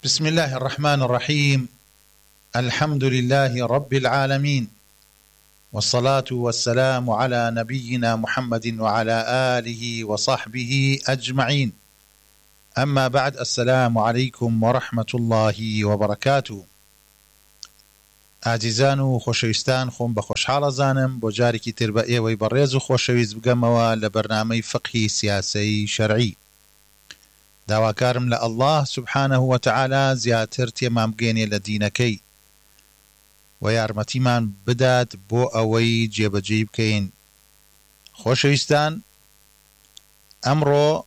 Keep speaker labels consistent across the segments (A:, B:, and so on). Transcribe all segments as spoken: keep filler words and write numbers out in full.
A: بسم الله الرحمن الرحيم. الحمد لله رب العالمين، والصلاة والسلام على نبينا محمد وعلى آله وصحبه أجمعين. أما بعد، السلام عليكم ورحمة الله وبركاته. ئازیزان و خۆشەویستان، خۆم بە خۆشحاڵە زانم بۆ جارێکی تر بە ئێوەی بەڕێز و خۆشەویست بگەمەوە لە بەرنامەی فقهی سیاسەی شەرعی. داواکارم لە الله سبحانه وتعالى زیاتر تێمان بگەێنێ لە دینەکەی و یارمەتیمان بدات بۆ ئەوەی جێبەجێ بکەین. خۆشەویستان، ئەمڕۆ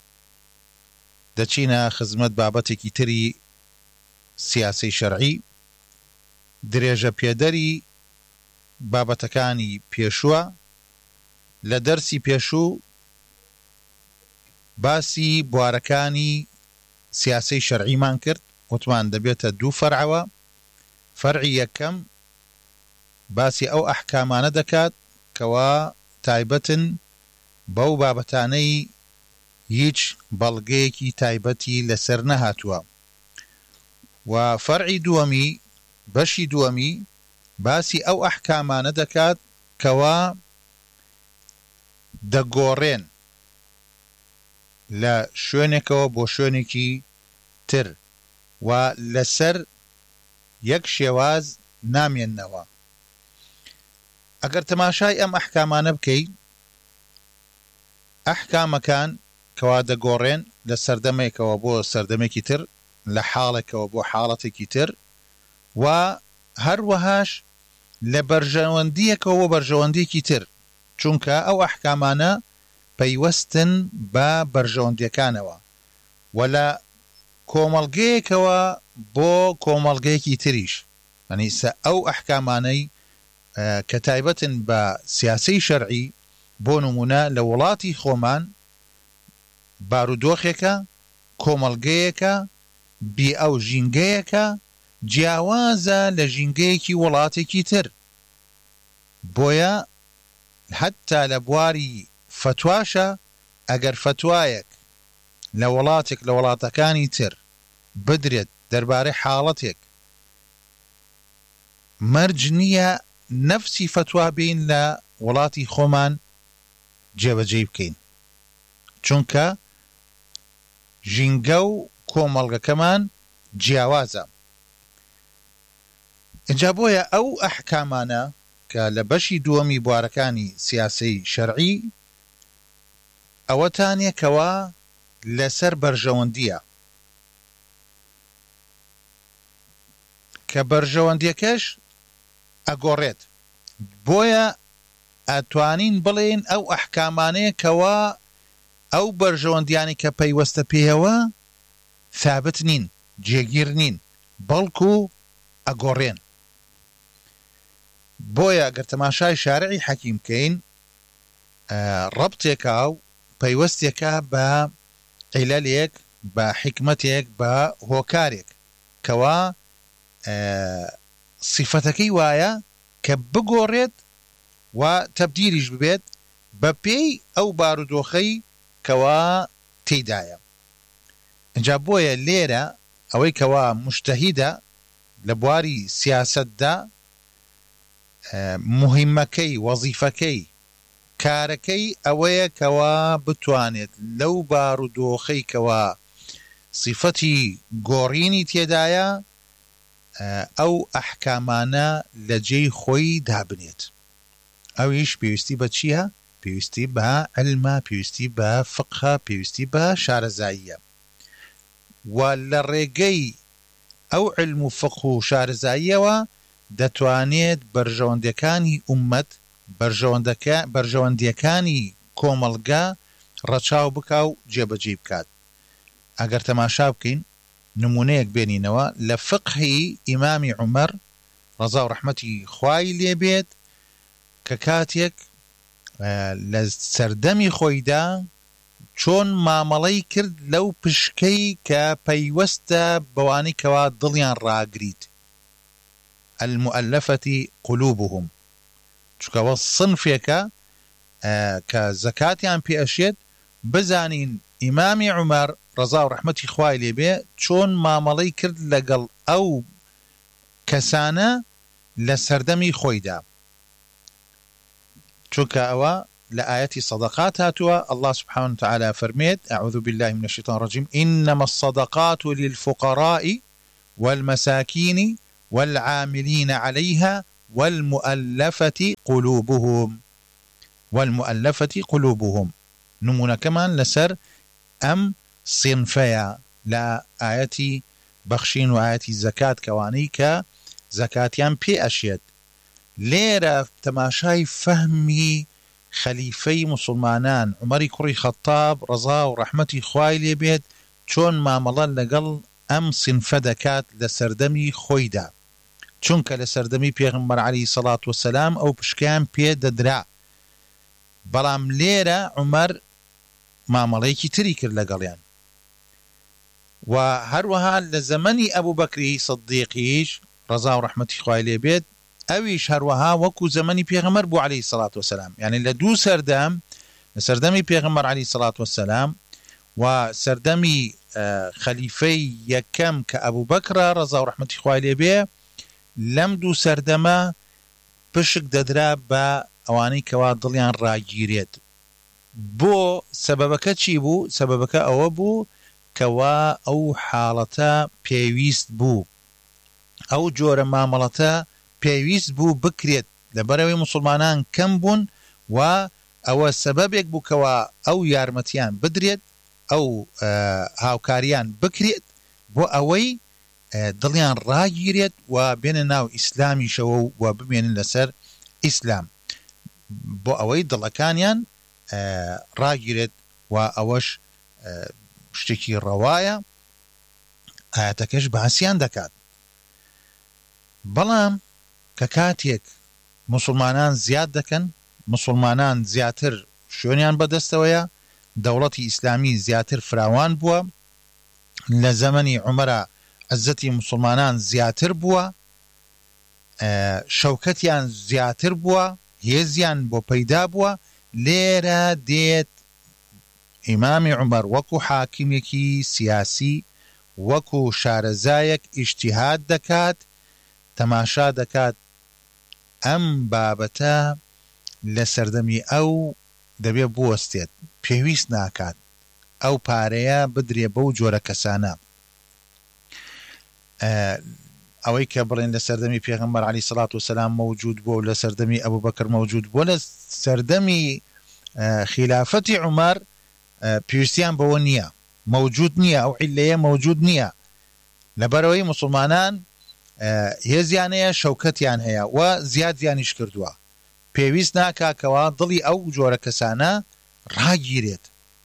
A: دەچینە خزمەت بابەتێکی تری سیاسەی شەرعی، درێژە پێدەری بابەتەکانی پێشووە. لە دەرسی پێشوو باسی بوارەکانی سیاسەی شەرعیمان کرد، وتمان دەبێتە دوو فەرعەوە. فەرعی یەکەم باسی ئەو ئەحکامانە دەکات کەوا تایبەتن بەو بابەتانەی هیچ بەڵگەیەکی تایبەتی لەسەر نەهاتووە. و فەرعی دووەمی بەشی دووەمی باسی ئەو ئەحکامانە دەکات کەوا دەگۆڕێن لە شوێنێکەوە بۆ شوێنێکی تر و لەسەر یەک شێواز نامێننەوە. ئەگەر تەماشای ئەم ئەحکامانە بکەی، ئەحکامەکان کەوا دەگۆڕێن لە سەردەمێکەوە بۆ سەردەمێکی تر، لە حاڵێکەوە بۆ حاڵەتێکی تر، و هەروەهاش لە بەرژەوەندیەکەوە بۆ بەرژەوەندیەکی تر، چونکە ئەو ئەحکامانە پەیوەستن بە بەرژەوەندیەکانەوە و لە کۆمەڵگەیەکەوە بۆ کۆمەڵگەیەکی تریش. یعنی ئەو ئەحکامانەی کە تایبەتن بە سیاسەی شەرعی، بۆ نمونە لە وڵاتی خۆمان بارودۆخێکە، کۆمەڵگەیەکە، بی ئەو ژینگەیەکە جیاوازە لە ژینگەیەکی وڵاتێکی تر. بۆیە حتا لە بواری فتواشە، ئەگەر فتوایەک لە وڵاتێک لە وڵاتەکانی تر بدرێت دەربارەی حاڵەتێک، مەرج نییە نەفسی فتوا بین لە وڵاتی خۆمان جێبەجێ بکەین، چونکە ژینگە و کۆمەڵگەکەمان جیاوازە. اینجا بۆیە ئەو ئەحکامانە کە لە بەشی دووەمی بوارەکانی سیاسەی شەرعی ئەوەتانێکەوە لەسەر بەرژەوەندیە، کە بەرژەوەندیەکەش ئەگۆڕێت. بۆیە ئەتوانین بڵێن ئەو ئەحکامانەیە کەوا ئەو بەرژەوەندیانی کە پەیوەستە پێیەوە ثابت نین، جێگیر نین، بەڵکو ئەگۆڕێن. بۆیە ئەگەر تەماشای شارعی حەکیم بکەین، ڕەبتێکا و پەیوەستێکە بە عیلەلێک، بە حکمەتێک، بە هۆکارێک کەوا سیفەتەکەی وایە کە بگۆڕێت و تەبدیلیش ببێت بە پێی ئەو بارودۆخەی کەوا تێیدایە. اینجا بۆیە لێرە ئەوەی کەوا مجتەهیدە لە بواری سیاسەتدا، مهمەکەی، وەزیفەکەی، کارەکەی ئەوەیە کەوا بتوانێت لەو بارودۆخەی کەوا سیفەتی گۆڕینی تێدایە ئەو ئەحکامانە لە جێی خۆی دابنێت. ئەویش پێویستی بە چییە؟ پێویستی بە علمە، پێویستی بە فقهە، پێویستی بە شارەزاییە. و لە ڕێگەی ئەو علم و فقه و شارەزاییەوە دەتوانێت بەرژەوەندیەکانی ئومەت، بەرژەوەندیەکانی کۆمەڵگە ڕەچاو بکا و جێبەجێ بکات. ئەگەر تەماشا بکەین، نمونەیەک بێنینەوە لە فقهی ئیمامی عومەر ڕەزا و ڕەحمەتی خوای لێبێت، کە کاتێک لە سەردەمی خۆیدا چۆن مامەڵەی کرد لەو پشکەی کە پەیوەستە بەوانەی کەوا دڵیان ڕاگریت، المؤلفەتی قلوبهم، چونکەوە سنفێکە کە زەکاتیان پێ ئەشێت، بزانین ئیمامی عومەر ڕەزا و ڕەحمەتی خوای لێبێ چۆن مامەڵەی کرد لەگەڵ ئەو کەسانە لە سەردەمی خۆیدا چونکە ئەوە لە ئاەتی سەدەقات هاتووە الله سبحانه وتعالى فەرمێت أعوذ بالله من الشيطان الرجيم إنما الصدقات للفقراء والمساكين والعاملين عليها والمؤلفة قلوبهم والمؤلفة قلوبهم نمونا كمان لسر أم صنفيا لا آياتي بخشين وآياتي زكاة كواني كزكاتيان بي أشيد ليرة تماشاي فهمي خليفي مسلمانان عمري كري خطاب رضا ورحمتي خواي لي بيت چون ما ملال لقل أم صنف دكات لسردمي خويدا چونك لسردمي پیغمبر عليه الصلاة والسلام أو بشكام بي ددرا بلام ليرة عمر ما ملايكي تريكر لقليان وهروها لزمني أبو بكر صديقيش رضا ورحمتي خواي لي بيت اویش هروها وکو زمانی پیغمبر بو علیه الصلاة والسلام يعني لدو سردم سردمي پیغمبر علیه الصلاة والسلام و سردمي خليفي يكم كأبو بكر رضا ورحمتي خواه لبيه لم دو سردما بشك ددرا با اواني كوا دليان راجيريد بو سببك چي بو سببك او بو كوا او حالتا پيويست بو او جور معاملتا پێویست بوو بکرێت لەبەرەوەی مسلمانان کەم بوون و ئەوە سەبەبێک بوو کەوە ئەو یارمەتیان بدرێت ئەو هاوکاریان بکرێت بۆ ئەوەی دڵیان ڕاگیرێت و بێنە ناو ئیسلامیشەوە و بمێنن لەسەر ئیسلام بۆ ئەوەی دڵەکانیان ڕاگیرێت و ئەوەش شتێکی ڕەوایە ئاەتەکەش باسییان دەکات بەڵام کە کاتێک مسلمانان زیاد دەکەن مسلمانان زیاتر شوێنیان بەدەستەوەیە دەوڵەتی ئیسلامی زیاتر فراوان بووە لە زەمەنی عومەرە عەزەتی مسلمانان زیاتر بووە شەوکەتیان زیاتر بووە هێزیان بۆ پەیدا بووە لێرە دێت ئیمامی عومەر وەکو حاکمێکی سیاسی وەکو شارەزایەک ئیجتیهاد دەکات تەماشا دەکات ئەم بابەتە لە سەردەمی ئەو دەبێ بوەستێت پێویست ناکات ئەو پارەیە بدرێ بەو جۆرە کەسانە ئەوەی کە بڵێن لە سەردەمی پێغەمبەر عەلەیهی سەڵات وسەلام مەوجود بووە و لە سەردەمی ئەبوو بەکر مەوجود بووە لە سەردەمی خلافەتی عومەر پێویستیان بەوە نییە مەوجود نییە ئەو عیلەیە مەوجود نییە لەبەرەوەی مسلمانان هێزیان هەیە شەوکەتیان هەیە و زیاد زیانیش کردووە پێویست ناکاکەوە دڵی ئەو جۆرە کەسانە ڕاگیرێت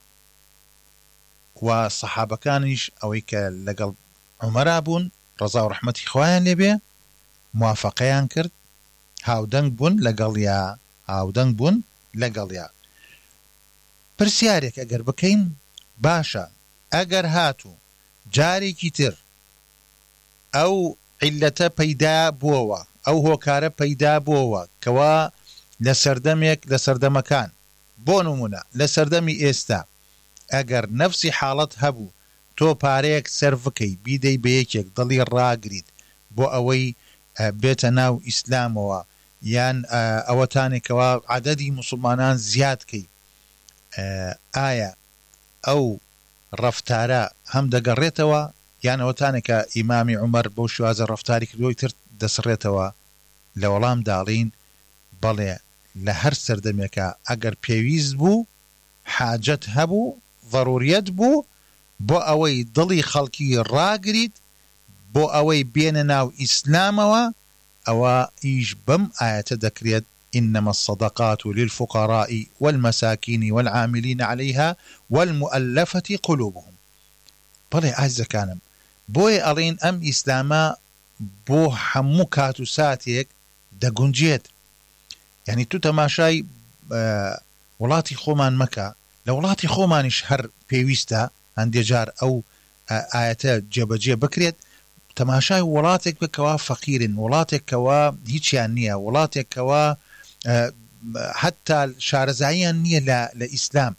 A: و سەحابەکانیش ئەوەی کە لەگەڵ عومەرا بوون ڕەزا و ڕەحمەتی خوایان لێبێ موافقەیان کرد هاودەنگ بوون لەگەڵیا هاودەنگ بوون لەگەڵیا پرسیارێک ئەگەر بکەین باشە ئەگەر هاتوو جارێکی تر ئەو عیلەتە پەیدا بووەوە ئەو هۆکارە پەیدا بووەوە کەوا لە سەردەمێک لە سەردەمەکان بۆ نمونە لە سەردەمی ئێستا ئەگەر نەفسی حاڵەت هەبوو تۆ پارەیەک سەرف بکەی بیدەی بە یەکێک دڵی ڕاگریت بۆ ئەوەی بێتە ناو ئیسلامەوە یان ئەوەتانێکەوە عەدەدی مسلمانان زیادکەی ئایا ئەو ڕەفتارە هەم دەگەڕێتەوە یان ئەوەتانێکە ئیمامی عومەر بەو شوازە ڕەفتاری کردووی تر دەسڕێتەوە لە وەڵام داڵین بەڵێ لە هەر سەردەمێکە ئەگەر پێویست بوو حاجەت هەبوو ضەروریەت بوو بۆ ئەوەی دڵی خەڵکی ڕاگریت بۆ ئەوەی بێنە ناو ئیسلامەوە ئەوە ئیش بەم ئاەتە دەکرێت إنما الصدقات للفقراء والمساكين والعاملين عليها والمؤلفة قلوبهم بەڵێ ئازەکانم بۆیە ئەڵێن ئەم ئیسلامە بۆ هەموو کات و ساتێک دەگونجێت یعنی تو تەماشای وڵاتی خۆمان مەکە لە وڵاتی خۆمانیش هەر پێویستە هەندێک جار ئەو ئاەتە جێبەجێ بکرێت تەماشای وڵاتێک بکەوە فەقیرن وڵاتێکەوە هیچیان نییە وڵاتێکەوە حتا شارەزاییان نییە لە ئیسلام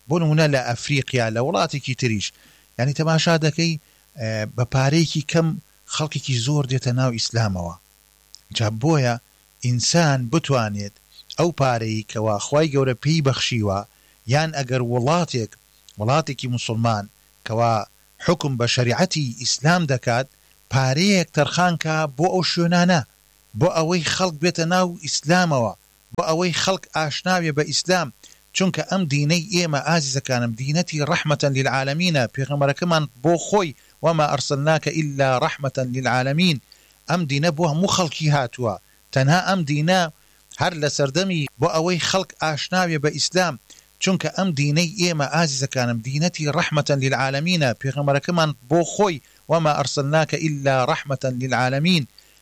A: بۆ نمونە لە ئەفریقیا لە وڵاتێکی تریش یعنی تەماشا دەکەی بە پارەیەکی کەم خەڵکێکی زۆر دێتە ناو ئیسلامەوە جا بۆیە ئینسان بتوانێت ئەو پارەی کەوا خوای گەورە پێی بەخشیوە یان ئەگەر وڵاتێک وڵاتێکی موسڵمان کەوا حکم بە شەریعەتی ئیسلام دەکات پارەیەک تەرخانکە بۆ ئەو شوێنانە بۆ ئەوەی خەڵک بێتە ناو ئیسلامەوە بۆ ئەوەی خەڵک ئاشناوێ بە ئیسلام چونکە ئەم دینەی ئێمە ئازیزەکانم دینەتی ڕەحمەتەن للعالەمینە پێغەمبەرەکەمان بۆ خۆی وما ئەرسەلناکە ئیلا ڕەحمەتەن للعالەمین ئەم دینە بۆ هەموو خەڵکی هاتووە تەنها ئەم دینە هەر لە سەردەمی بۆ ئەوەی خەڵک ئاشناوێ بە ئیسلام چونکە ئەم دینەی ئێمە ئازیزەکانم دینەتی ڕەحمەتەن للعالەمینە پێغەمبەرەکەمان بۆ خۆی وما ئەرسەلناکە ئیلا ڕەحمەتەن للعالەمین